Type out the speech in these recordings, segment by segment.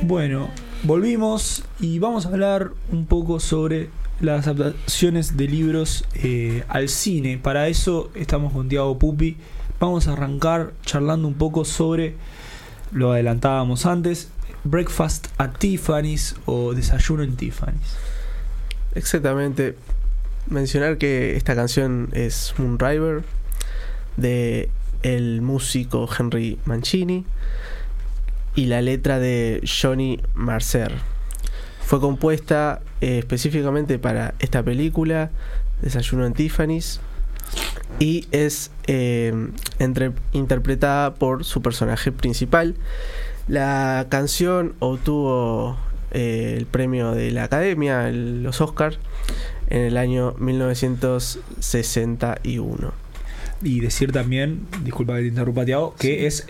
Bueno, volvimos y vamos a hablar un poco sobre las adaptaciones de libros al cine. Para eso estamos con Tiago Pupi. Vamos a arrancar charlando un poco sobre, lo adelantábamos antes, Breakfast at Tiffany's o Desayuno en Tiffany's. Exactamente. Mencionar que esta canción es Moonriver de el músico Henry Mancini y la letra de Johnny Mercer. Fue compuesta específicamente para esta película, Desayuno en Tiffany's, y es interpretada por su personaje principal. La canción obtuvo el premio de la Academia, los Oscars, en el año 1961. Y decir también, disculpa que te interrumpa, Tiago, que es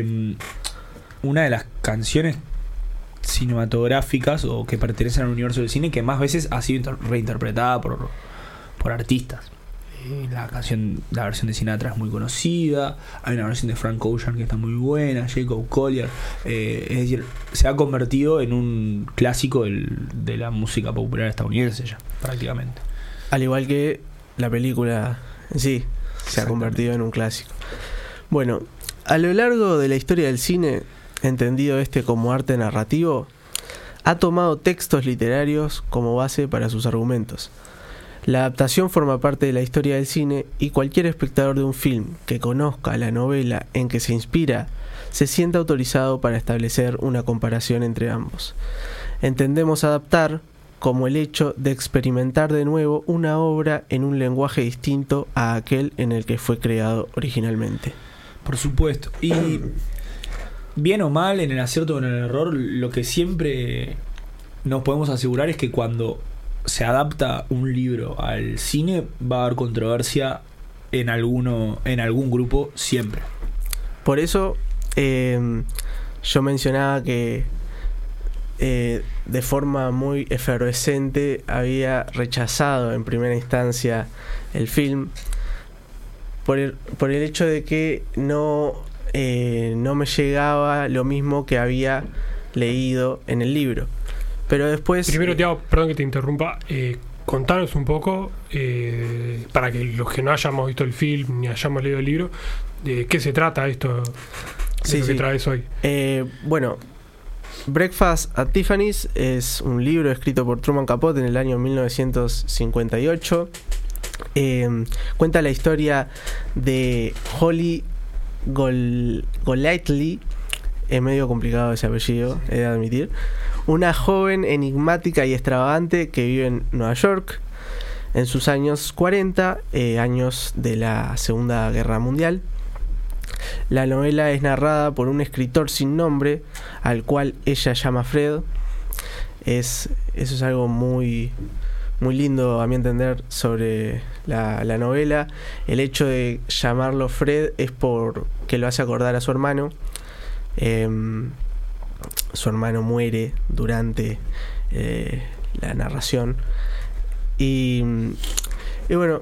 una de las canciones cinematográficas o que pertenecen al universo del cine que más veces ha sido reinterpretada por artistas. La versión de Sinatra es muy conocida, hay una versión de Frank Ocean que está muy buena, Jacob Collier, es decir, se ha convertido en un clásico de la música popular estadounidense ya, prácticamente. Al igual que la película en sí, se ha convertido en un clásico. Bueno, a lo largo de la historia del cine, entendido como arte narrativo, ha tomado textos literarios como base para sus argumentos. La adaptación forma parte de la historia del cine y cualquier espectador de un film que conozca la novela en que se inspira se siente autorizado para establecer una comparación entre ambos. Entendemos adaptar como el hecho de experimentar de nuevo una obra en un lenguaje distinto a aquel en el que fue creado originalmente. Por supuesto. Y bien o mal, en el acierto o en el error, lo que siempre nos podemos asegurar es que cuando se adapta un libro al cine va a haber controversia en algún grupo siempre. Por eso yo mencionaba que de forma muy efervescente había rechazado en primera instancia el film por el hecho de que no me llegaba lo mismo que había leído en el libro. Pero después... Primero, Tiago, perdón que te interrumpa, contanos un poco, para que los que no hayamos visto el film ni hayamos leído el libro, de qué se trata esto que traes hoy. Bueno, Breakfast at Tiffany's es un libro escrito por Truman Capote en el año 1958. Cuenta la historia de Holly Golightly. Es medio complicado ese apellido, he de admitir. Una joven enigmática y extravagante que vive en Nueva York en sus años 40, años de la Segunda Guerra Mundial. La novela es narrada por un escritor sin nombre al cual ella llama Fred. Eso es algo muy, muy lindo a mi entender sobre la novela. El hecho de llamarlo Fred es porque lo hace acordar a su hermano. Su hermano muere durante la narración y bueno,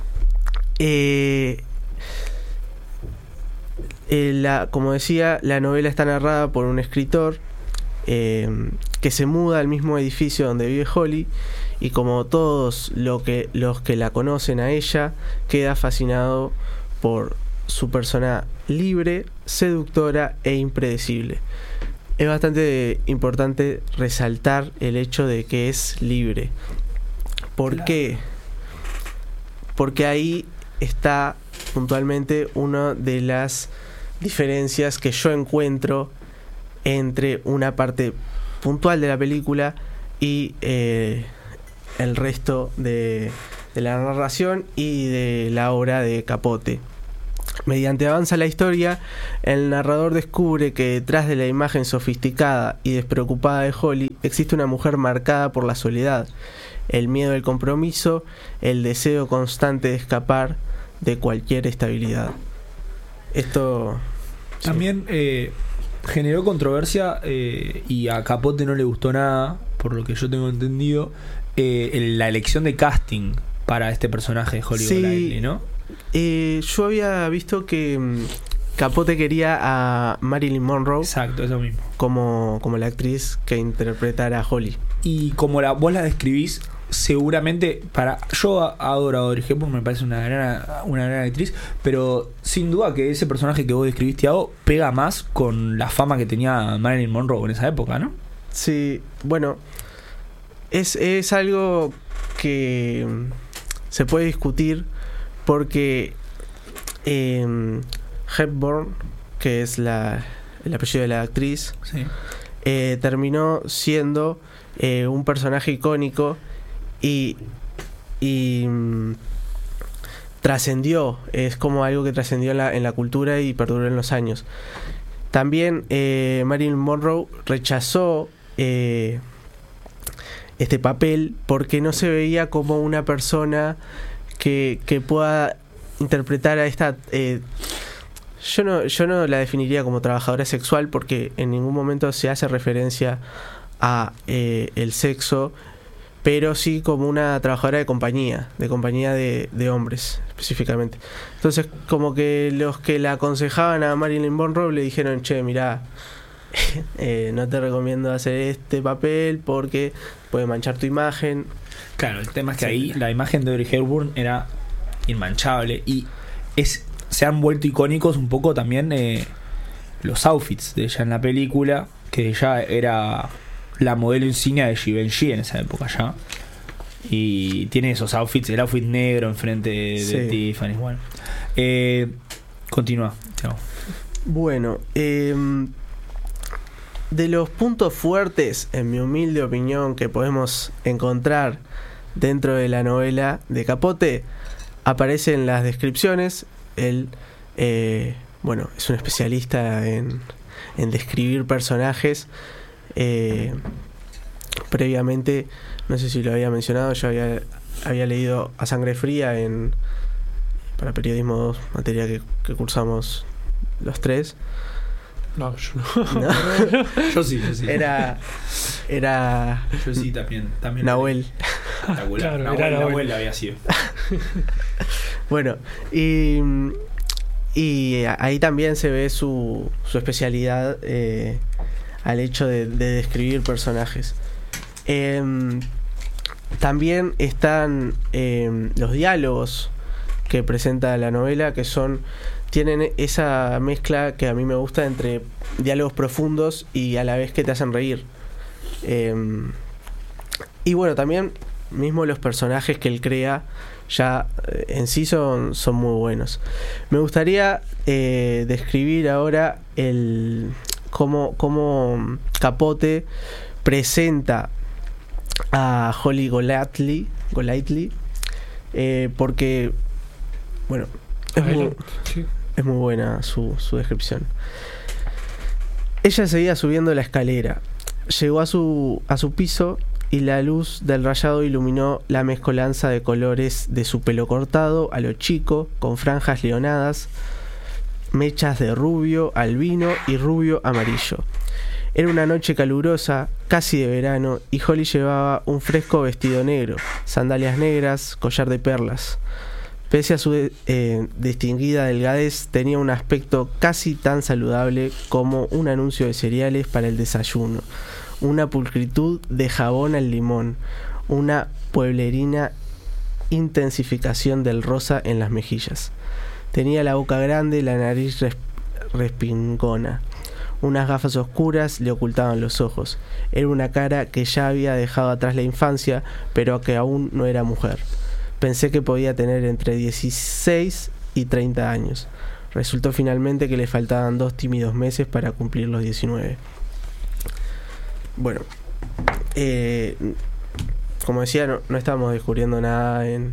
como decía, la novela está narrada por un escritor que se muda al mismo edificio donde vive Holly, y como todos los que la conocen a ella, queda fascinado por su persona libre, seductora e impredecible. Es bastante importante resaltar el hecho de que es libre. ¿Por qué? Porque ahí está puntualmente una de las diferencias que yo encuentro entre una parte puntual de la película y el resto de la narración y de la obra de Capote. Mediante avanza la historia, el narrador descubre que detrás de la imagen sofisticada y despreocupada de Holly existe una mujer marcada por la soledad, el miedo al compromiso, el deseo constante de escapar de cualquier estabilidad. Esto también generó controversia y a Capote no le gustó nada, por lo que yo tengo entendido, la elección de casting para este personaje de Holly Golightly, ¿no? Yo había visto que Capote quería a Marilyn Monroe Exacto, eso mismo. como la actriz que interpretara a Holly. Y como vos la describís, seguramente yo adoro a Audrey Hepburn, me parece una gran actriz, pero sin duda que ese personaje que vos describiste, Thiago, pega más con la fama que tenía Marilyn Monroe en esa época, ¿no? Sí, bueno, es algo que se puede discutir porque Hepburn, que es el apellido de la actriz, Sí. terminó siendo un personaje icónico y trascendió, es como algo que trascendió en la cultura y perduró en los años. También Marilyn Monroe rechazó este papel porque no se veía como una persona que pueda interpretar a esta... yo no la definiría como trabajadora sexual porque en ningún momento se hace referencia a el sexo, pero sí como una trabajadora de compañía de hombres específicamente. Entonces como que los que la aconsejaban a Marilyn Monroe le dijeron: che, mirá, no te recomiendo hacer este papel porque puede manchar tu imagen. Claro, el tema es que ahí la imagen de Audrey Hepburn era inmanchable y se han vuelto icónicos un poco también los outfits de ella en la película, que ella era la modelo insignia de Givenchy en esa época ya, y tiene esos outfits, el outfit negro enfrente de Tiffany. Bueno, continúa. Chao. Bueno, de los puntos fuertes, en mi humilde opinión, que podemos encontrar dentro de la novela de Capote, aparecen las descripciones. Él, bueno, es un especialista en describir personajes. Previamente, no sé si lo había mencionado, yo había leído A Sangre Fría para Periodismo 2, materia que cursamos los tres. No, yo no. ¿No? Yo sí. Era Yo sí también Nahuel. Espectacular. Claro, era Nahuel. Nahuel había sido. Bueno, y ahí también se ve su especialidad al hecho de describir personajes. También están los diálogos que presenta la novela, que tienen esa mezcla que a mí me gusta entre diálogos profundos y a la vez que te hacen reír. Y bueno, también mismo los personajes que él crea ya en sí son muy buenos. Me gustaría describir ahora cómo Capote presenta a Holly Golightly, porque bueno, es muy buena su descripción. Ella seguía subiendo la escalera. Llegó a su piso y la luz del rayado iluminó la mezcolanza de colores de su pelo cortado a lo chico, con franjas leonadas, mechas de rubio albino y rubio amarillo. Era una noche calurosa, casi de verano, y Holly llevaba un fresco vestido negro, sandalias negras, collar de perlas. Pese a su distinguida delgadez, tenía un aspecto casi tan saludable como un anuncio de cereales para el desayuno, una pulcritud de jabón al limón, una pueblerina intensificación del rosa en las mejillas. Tenía la boca grande, la nariz respingona. Unas gafas oscuras le ocultaban los ojos. Era una cara que ya había dejado atrás la infancia, pero que aún no era mujer. Pensé que podía tener entre 16 y 30 años. Resultó finalmente que le faltaban 2 tímidos meses para cumplir los 19. Bueno, como decía, no estamos descubriendo nada en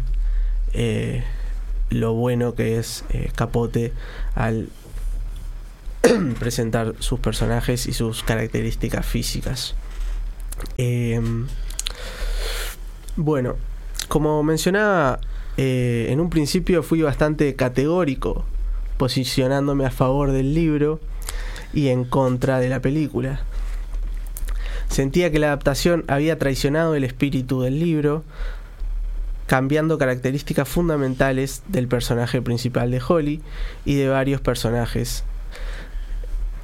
lo bueno que es Capote al presentar sus personajes y sus características físicas. Bueno, como mencionaba, en un principio fui bastante categórico, posicionándome a favor del libro y en contra de la película. Sentía que la adaptación había traicionado el espíritu del libro, cambiando características fundamentales del personaje principal de Holly y de varios personajes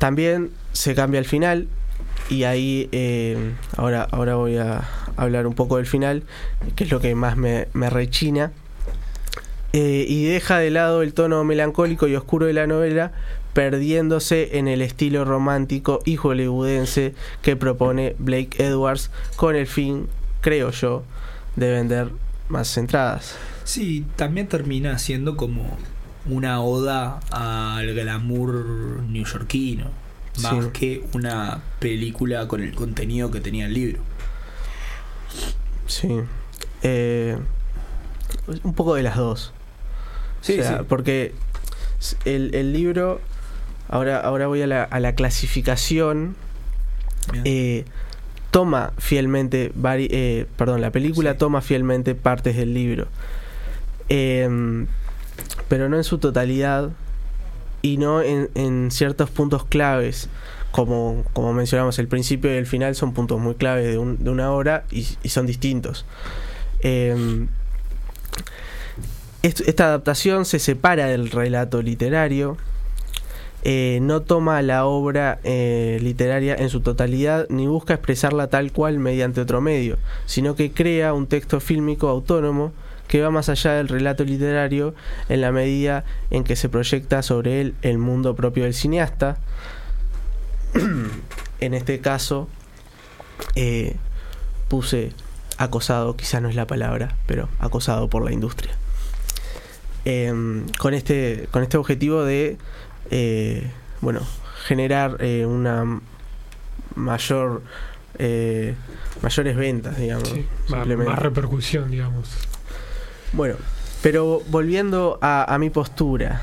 También se cambia el final. Y ahí ahora voy a hablar un poco del final, que es lo que más me rechina. Y deja de lado el tono melancólico y oscuro de la novela, perdiéndose en el estilo romántico y hollywoodense que propone Blake Edwards, con el fin, creo yo, de vender más entradas. Sí, también termina siendo como una oda al glamour neoyorquino, más que una película con el contenido que tenía el libro. Sí. Un poco de las dos. Sí, o sea, sí. Porque el libro, ahora voy a la clasificación, toma fielmente, la película toma fielmente partes del libro, pero no en su totalidad y no en ciertos puntos claves. Como mencionamos, el principio y el final son puntos muy claves de una obra y son distintos. Esta adaptación se separa del relato literario, no toma la obra literaria en su totalidad ni busca expresarla tal cual mediante otro medio, sino que crea un texto fílmico autónomo que va más allá del relato literario en la medida en que se proyecta sobre él el mundo propio del cineasta. En este caso puse acosado, quizás no es la palabra, pero acosado por la industria, con este objetivo de generar una mayores ventas, digamos. Sí, simplemente. más repercusión, digamos. Bueno, pero volviendo a mi postura,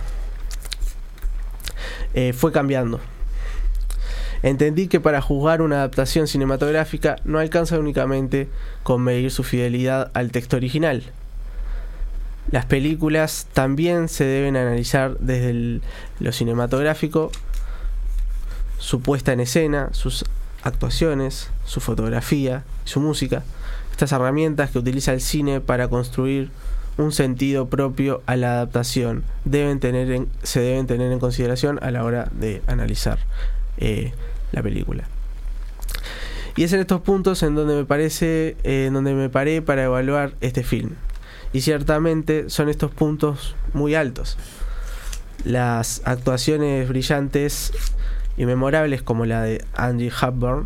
fue cambiando. Entendí que para juzgar una adaptación cinematográfica no alcanza únicamente con medir su fidelidad al texto original. Las películas también se deben analizar desde lo cinematográfico, su puesta en escena, sus actuaciones, su fotografía, su música. Estas herramientas que utiliza el cine para construir un sentido propio a la adaptación se deben tener en consideración a la hora de analizar la película. Y es en estos puntos en donde me paré para evaluar este film. Y ciertamente son estos puntos muy altos. Las actuaciones brillantes y memorables como la de Audrey Hepburn.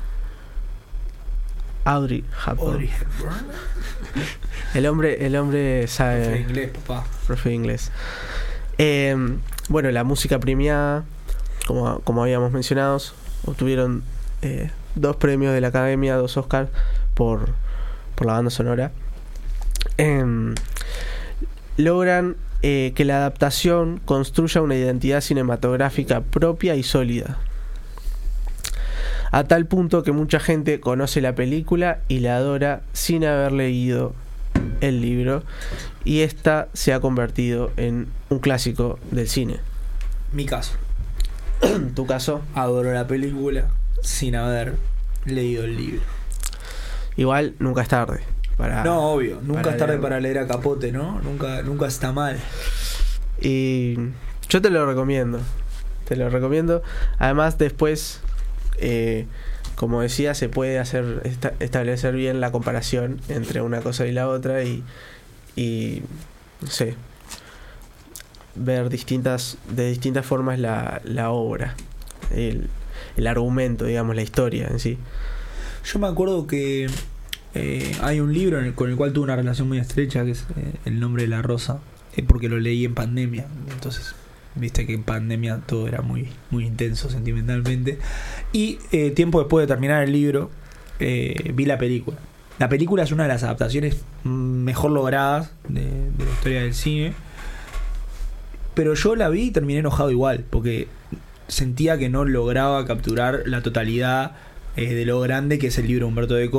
El hombre sabe. Profe de inglés, papá. Profe de inglés. La música premiada, como habíamos mencionado, obtuvieron 2 premios de la Academia, 2 Oscars por la banda sonora. Logran que la adaptación construya una identidad cinematográfica propia y sólida, a tal punto que mucha gente conoce la película y la adora sin haber leído el libro, y esta se ha convertido en un clásico del cine. Mi caso. ¿Tu caso? Adoro la película sin haber leído el libro. Igual nunca es tarde. No, obvio, nunca es tarde leerlo. para leer a Capote, ¿no? Nunca está mal. Y yo te lo recomiendo. Además, después, como decía, se puede establecer bien la comparación entre una cosa y la otra y no sé, ver de distintas formas la obra, el argumento, digamos, la historia en sí. Yo me acuerdo que hay un libro con el cual tuve una relación muy estrecha, que es El nombre de la rosa, porque lo leí en pandemia. Entonces, viste que en pandemia todo era muy, muy intenso sentimentalmente. Y tiempo después de terminar el libro, vi la película. La película es una de las adaptaciones mejor logradas de la historia del cine. Pero yo la vi y terminé enojado igual, porque sentía que no lograba capturar la totalidad de lo grande que es el libro de Humberto Eco.